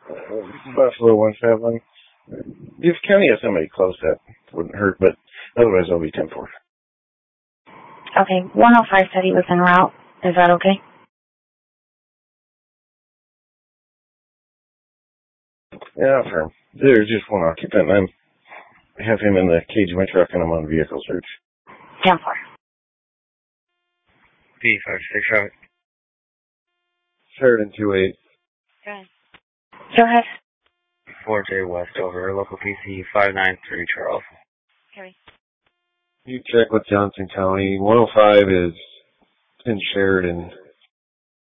Buffalo 151. If County has somebody close, that wouldn't hurt, but otherwise I'll be 10-4. Okay, 105 said he was en route. Is that okay? Yeah, firm. There's just one occupant. I have him in the cage of my truck, and I'm on vehicle search. 10-4. B56 out. Sheridan 28. Okay. Go ahead. 4J West over, local PC 593 Charles. Okay. You check with Johnson County. 105 is in Sheridan.